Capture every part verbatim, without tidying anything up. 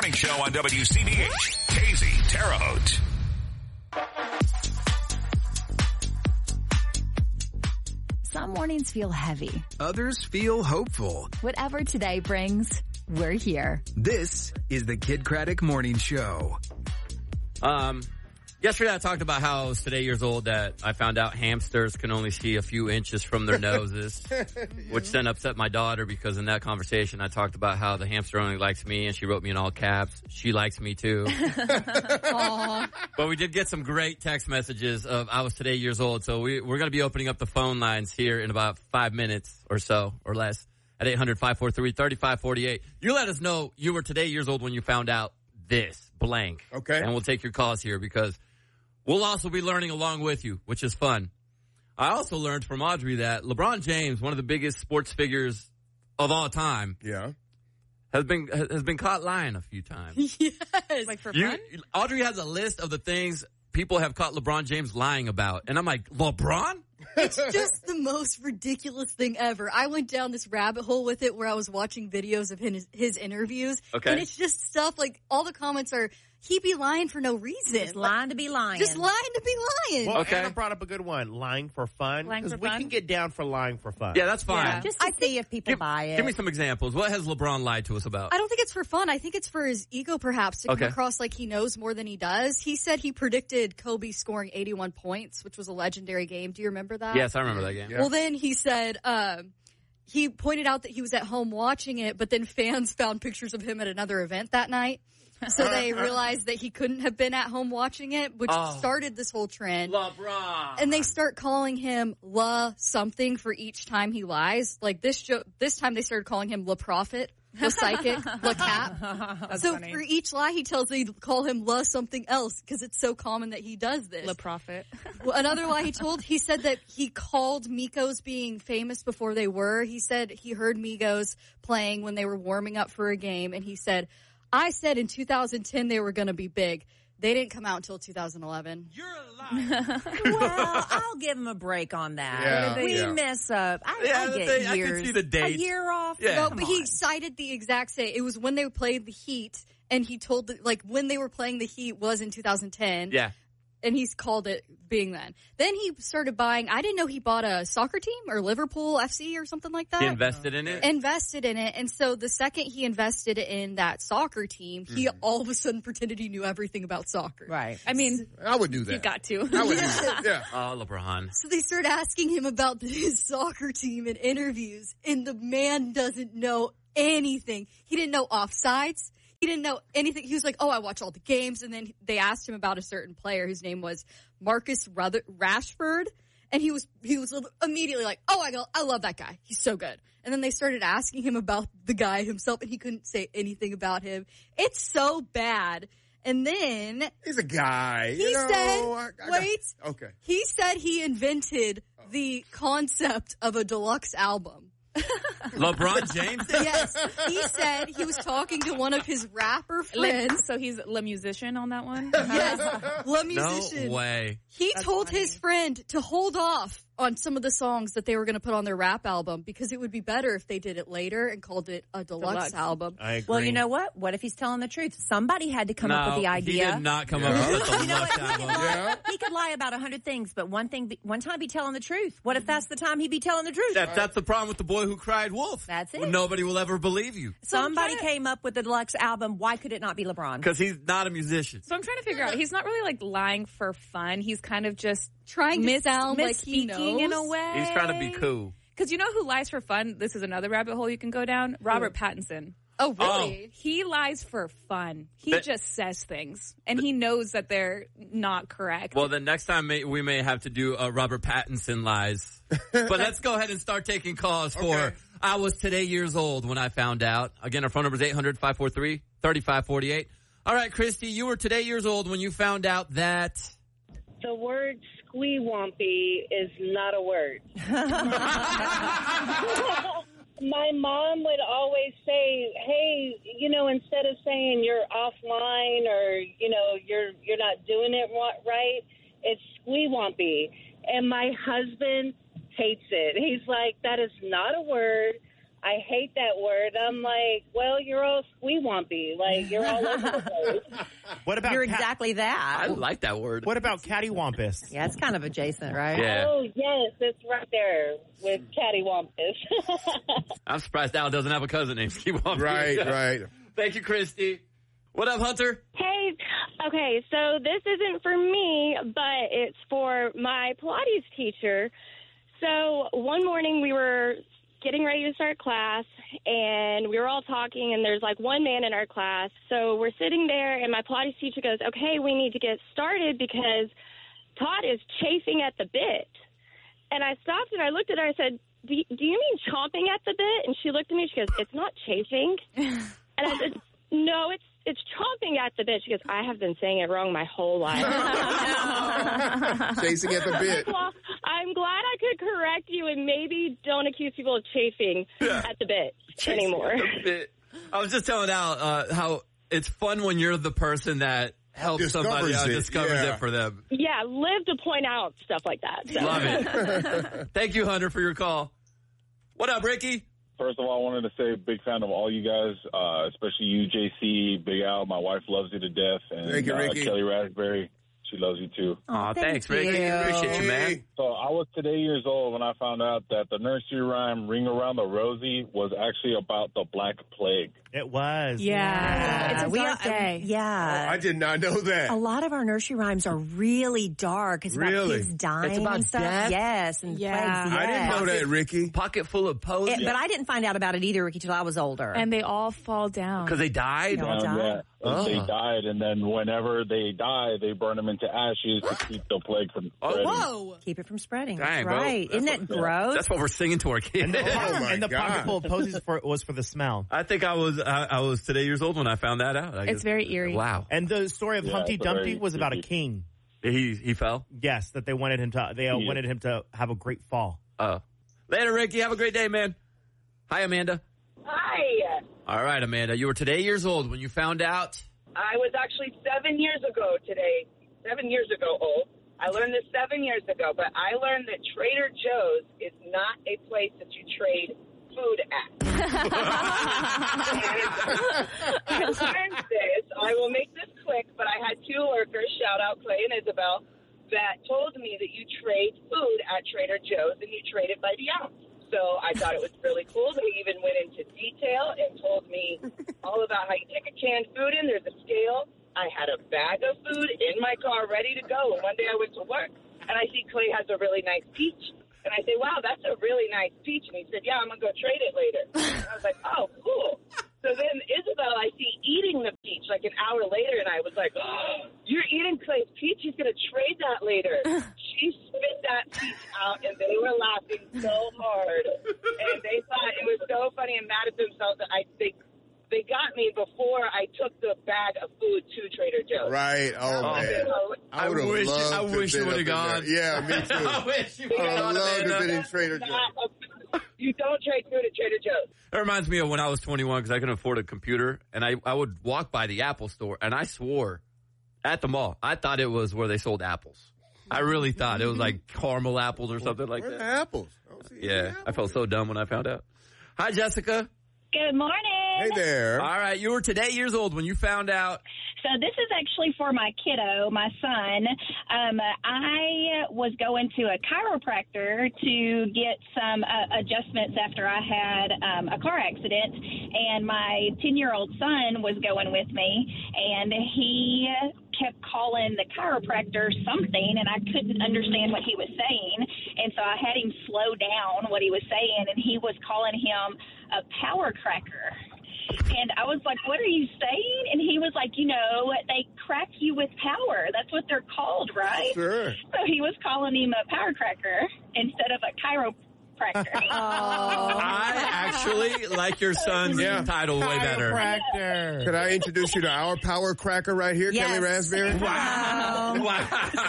Morning Show on W C B H. Casey, Terre Haute. Some mornings feel heavy. Others feel hopeful. Whatever today brings, we're here. This is the Kid Craddock Morning Show. Um, yesterday I talked about how I was today years old that I found out hamsters can only see a few inches from their noses, which then upset my daughter because in that conversation I talked about how the hamster only likes me and she wrote me in all caps. She likes me too. But we did get some great text messages of I was today years old. So we, we're going to be opening up the phone lines here in about five minutes or so or less at eight hundred, five four three, three five four eight. You let us know you were today years old when you found out this blank. Okay. And we'll take your calls here because we'll also be learning along with you, which is fun. I also learned from Audrey that LeBron James, one of the biggest sports figures of all time, Yeah. has been has been caught lying a few times. Yes. Like for You, fun? Audrey has a list of the things people have caught LeBron James lying about. And I'm like, LeBron? It's just the most ridiculous thing ever. I went down this rabbit hole with it where I was watching videos of his, his interviews. Okay. And it's just stuff like all the comments are, he be lying for no reason. Just lying to be lying. Just lying to be lying. Well, Okay. Anna brought up a good one. Lying for fun. Lying for we fun? can get down for lying for fun. Yeah, that's fine. Yeah. Just to see if people Give, buy it. give me some examples. What has LeBron lied to us about? I don't think it's for fun. I think it's for his ego, perhaps, to Okay. come across like he knows more than he does. He said he predicted Kobe scoring eighty-one points, which was a legendary game. Do you remember that? Yes, I remember that game. Yeah. Well, then he said um, he pointed out that he was at home watching it, but then fans found pictures of him at another event that night. So they realized that he couldn't have been at home watching it, which Oh. started this whole trend. LeBron. And they start calling him La something for each time he lies. Like this jo- this time they started calling him La Prophet, La Psychic, La Cap. So funny. for each lie he tells, they call him La something else because it's so common that he does this. Le Prophet. Well, another lie he told, he said that he called Migos being famous before they were. He said he heard Migos playing when they were warming up for a game, and he said, I said in two thousand ten they were going to be big. They didn't come out until two thousand eleven. You're a liar. Well, I'll give him a break on that. Yeah, we yeah. miss up. I, Yeah, I the get thing- I can years. see the dates. A year off. Yeah. No, Come but he on. cited the exact same. It was when they played the Heat, and he told the, like when they were playing the Heat was in two thousand ten. Yeah. And he's called it being then. Then he started buying, I didn't know he bought a soccer team or Liverpool F C or something like that. He invested in it? Invested in it. And so the second he invested in that soccer team, he all of a sudden pretended he knew everything about soccer. Right. I mean, I would do that. you got to. I would do that. Yeah. Oh, LeBron. So they started asking him about his soccer team in interviews, and the man doesn't know anything. He didn't know offsides. He didn't know anything. He was like, oh, I watch all the games. And then they asked him about a certain player whose name was Marcus Ruther- Rashford. And he was, he was immediately like, oh, I go, I love that guy. He's so good. And then they started asking him about the guy himself, and he couldn't say anything about him. It's so bad. And then He's a guy. he you know, said, I- I got- wait, Okay. he said he invented the concept of a deluxe album. LeBron James? did? Yes, he said he was talking to one of his rapper friends. So he's Le Musician on that one? Yes, Le No Musician. way. He told his friend to hold off on some of the songs that they were going to put on their rap album because it would be better if they did it later and called it a deluxe, Deluxe. album. I agree. Well, you know what? What if he's telling the truth? Somebody had to come no, up with the idea. he did not come Yeah. up with the You know what? deluxe He could, album. lie, Yeah. he could lie about a hundred things, but one thing, one time be telling the truth. What if that's the time he'd be telling the truth? That, that's the problem with the boy who cried wolf. That's it. Well, nobody will ever believe you Somebody came up with the deluxe album. Why could it not be LeBron? because he's not a musician. So I'm trying to figure out, he's not really like lying for fun. He's kind of just Trying to mis- sound like he misspeaking in a knows. way. He's trying to be cool. Because you know who lies for fun? This is another rabbit hole you can go down. Robert Pattinson. Oh, really? He lies for fun. He That- just says things, and he knows that they're not correct. Well, then next time may, we may have to do uh, Robert Pattinson lies. But let's go ahead and start taking calls for Okay. I was today years old when I found out. Again, our phone number is eight hundred, five four three, three five four eight. All right, Christy, you were today years old when you found out that... The word squeewampy is not a word. My mom would always say, hey, you know, instead of saying you're offline or, you know, you're you're not doing it right, it's squeewampy. And my husband hates it. He's like, that is not a word. I hate that word. I'm like, well, you're all squee-wumpy. Like, you're all over the place. What about You're cat- exactly that. I like that word. What about cattywampus? Yeah, it's kind of adjacent, right? Yeah. Oh, yes, it's right there with cattywampus. I'm surprised Al doesn't have a cousin named Ski Wampus. Right, right. Thank you, Christy. What up, Hunter? Hey, okay, so this isn't for me, but it's for my Pilates teacher. So one morning we were getting ready to start class, and we were all talking, and there's like one man in our class. So we're sitting there, and my Pilates teacher goes, okay, we need to get started because Todd is chafing at the bit. And I stopped, and I looked at her, I said, do, do you mean chomping at the bit? And she looked at me, she goes, it's not chafing. And I said, no, it's it's chomping at the bit. She goes, I have been saying it wrong my whole life. Chasing at the bit. Well, I'm glad I could correct you and maybe don't accuse people of chafing Yeah. at the bit Chasing anymore. at the bit. I was just telling Al uh, how it's fun when you're the person that helps Discovers somebody out, it, discovers yeah. it for them. Yeah, live to point out stuff like that. So. Love it. Thank you, Hunter, for your call. What up, Ricky? First of all, I wanted to say big fan of all you guys, uh, especially you, J C, Big Al. My wife loves you to death. And Thank you, uh, Ricky. Kelly Raspberry, she loves you too. Aw, thank thanks, Ricky. you. Appreciate you, man. So I was today years old when I found out that the nursery rhyme Ring Around the Rosie was actually about the Black Plague. It was. Yeah. It's a we dark are- day. Yeah. I did not know that. A lot of our nursery rhymes are really dark. It's about Really? kids dying It's about and stuff. death? Yes, and Yeah. plagues. I didn't yes. know that, Ricky. Pocket full of posts. It- But I didn't find out about it either, Ricky, till I was older. And they all fall down. Because they died? They all Um, died. yeah, Oh. They died, and then whenever they die, they burn them into ashes to keep the plague from Oh, spreading. Whoa. Keep it from spreading. Dang, That's bro. right. That's Isn't what- that gross? That's what we're singing to our kids. And the, Oh, my and the God. pocket full of posies for, was for the smell. I think I was I, I was today years old when I found that out. I It's guess- very eerie. Wow. And the story of Yeah, Humpty it's a very Dumpty was about a creepy- king. He he fell? Yes, that they wanted him to. They uh, Yeah. wanted him to have a great fall. Oh. Later, Ricky. Have a great day, man. Hi, Amanda. Hi. All right, Amanda. You were today years old when you found out. I was actually seven years ago today. Seven years ago old. I learned this seven years ago, but I learned that Trader Joe's is not a place that you trade food at. I learned this. I will make this quick, but I had two workers, shout out Clay and Isabel, that told me that you trade food at Trader Joe's and you trade it by the ounce. So I thought it was really cool. They even went into detail and told me all about how you take a canned food in. There's a scale. I had a bag of food in my car ready to go. And one day I went to work, and I see Clay has a really nice peach. And I say, wow, that's a really nice peach. And he said, yeah, I'm going to go trade it later. And I was like, oh, cool. So then Isabel, I see eating the peach like an hour later, and I was like, oh, you're eating Clay's peach? He's going to trade that later. She spit that peach out, and they were laughing so hard. And they thought it was so funny and mad at themselves that I think they got me before I took the bag of food to Trader Joe's. Right. Oh, Oh, man. I would have wish- loved I to wish you been would've up in gone. there. Yeah, me too. I wish you I would would've have gone, loved to have Amanda. been in Trader Joe's. Not a- You don't trade food at Trader Joe's. That reminds me of when I was twenty-one because I couldn't afford a computer, and I, I would walk by the Apple store, and I swore at the mall, I thought it was where they sold apples. I really thought it was like caramel apples or something like Where's that. the apples? I don't see any Yeah, apples. I felt so dumb when I found out. Hi, Jessica. Good morning. Hey there. All right, you were today years old when you found out. So this is actually for my kiddo, my son. Um, I was going to a chiropractor to get some uh, adjustments after I had um, a car accident, and my ten-year-old son was going with me, and he kept calling the chiropractor something, and I couldn't understand what he was saying, and so I had him slow down what he was saying, and he was calling him a power cracker. And I was like, what are you saying? And he was like, you know, they crack you with power. That's what they're called, right? Sure. So he was calling him a power cracker instead of a chiropractor. I actually like your son's Yeah. title way better. Chiropractor. Could I introduce you to our power cracker right here, Yes. Kelly Raspberry? Wow. Wow.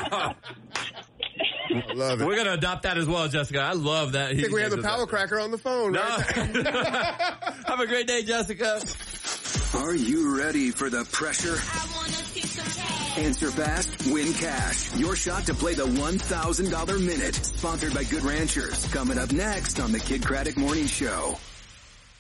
I love it. We're going to adopt that as well, Jessica. I love that. I think we have the power cracker on the phone, No. right? Have a great day, Jessica. Are you ready for the pressure? Answer fast, win cash. Your shot to play the one thousand dollars minute. Sponsored by Good Ranchers. Coming up next on the Kid Craddock Morning Show.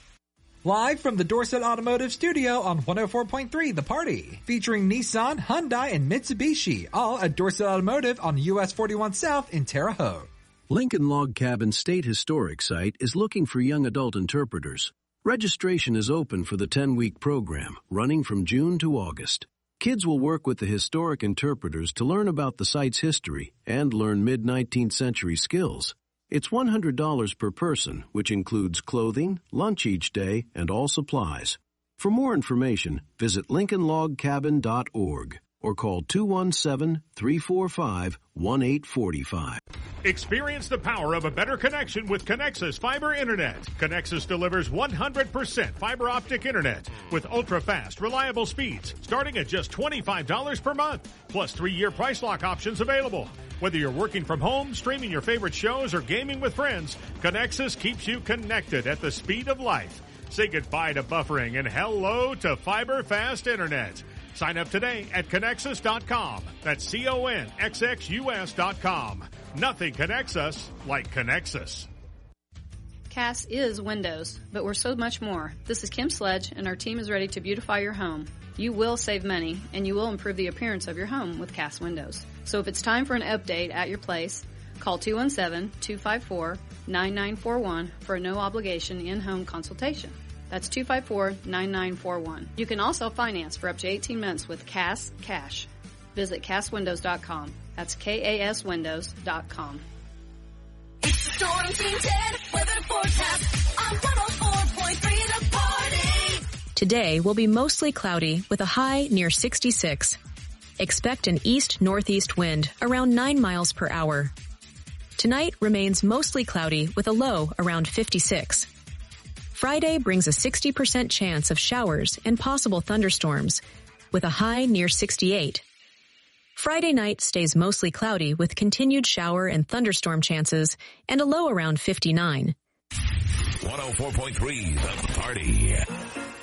Live from the Dorset Automotive Studio on one oh four point three The Party. Featuring Nissan, Hyundai, and Mitsubishi, all at Dorset Automotive on U S forty-one South in Terre Haute. Lincoln Log Cabin State Historic Site is looking for young adult interpreters. Registration is open for the ten-week program, running from June to August. Kids will work with the historic interpreters to learn about the site's history and learn mid-nineteenth century skills. It's one hundred dollars per person, which includes clothing, lunch each day, and all supplies. For more information, visit lincoln log cabin dot org or call two one seven, three four five, one eight four five. Experience the power of a better connection with Connexus Fiber Internet. Connexus delivers one hundred percent fiber optic internet with ultra-fast, reliable speeds starting at just twenty-five dollars per month, plus three-year price lock options available. Whether you're working from home, streaming your favorite shows, or gaming with friends, Connexus keeps you connected at the speed of life. Say goodbye to buffering and hello to fiber fast internet. Sign up today at Connexus dot com. That's C O N X X U S dot com. Nothing connects us like Connexus. Cass is Windows, but we're so much more. This is Kim Sledge, and our team is ready to beautify your home. You will save money, and you will improve the appearance of your home with Cass Windows. So if it's time for an update at your place, call two one seven, two five four, nine nine four one for a no-obligation in-home consultation. That's two five four, nine nine four one. You can also finance for up to eighteen months with Cass Cash. Visit Cass Windows dot com. That's K A S Windows dot com. Storm Team ten weather forecast on one oh four point three The Party. Today will be mostly cloudy with a high near sixty-six. Expect an east-northeast wind around nine miles per hour. Tonight remains mostly cloudy with a low around fifty-six. Friday brings a sixty percent chance of showers and possible thunderstorms with a high near sixty-eight. Friday night stays mostly cloudy with continued shower and thunderstorm chances and a low around fifty-nine. one oh four point three The Party.